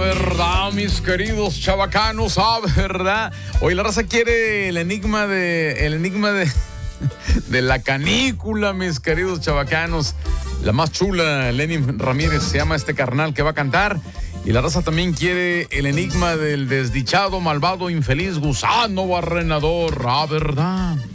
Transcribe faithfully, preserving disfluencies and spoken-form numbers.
verdad, mis queridos chavacanos, ah, verdad. Hoy la raza quiere el enigma de, el enigma de, de la canícula, mis queridos chavacanos. La más chula, Lenny Ramírez, se llama este carnal que va a cantar. Y la raza también quiere el enigma del desdichado, malvado, infeliz gusano barrenador, ah, verdad.